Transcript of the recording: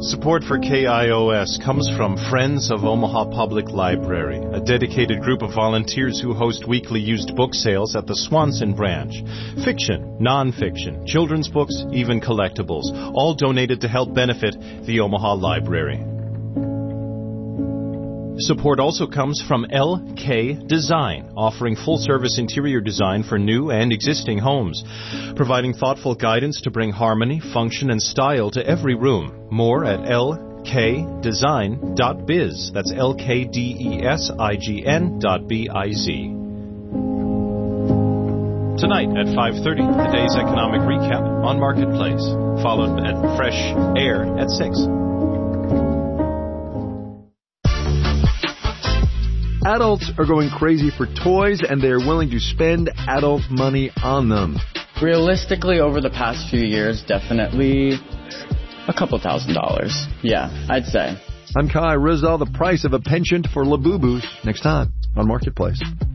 Support for KIOS comes from Friends of Omaha Public Library, a dedicated group of volunteers who host weekly used book sales at the Swanson branch. Fiction, non-fiction, children's books, even collectibles, all donated to help benefit the Omaha Library. Support also comes from LK Design, offering full-service interior design for new and existing homes, providing thoughtful guidance to bring harmony, function, and style to every room. More at lkdesign.biz. That's LKDESIGN.biz. Tonight at 5:30, the day's economic recap on Marketplace, followed at Fresh Air at 6. Adults are going crazy for toys, and they're willing to spend adult money on them. Realistically, over the past few years, definitely a couple $1,000s. Yeah, I'd say. I'm Kai Rizal. The price of a penchant for Labubus next time on Marketplace.